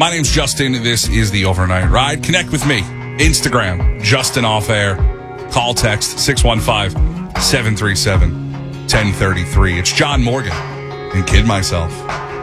My name's Justin. This is the Overnight Ride. Connect with me. Instagram, Justin Off Air. Call text 615-737-1033. It's John Morgan and Kid Myself.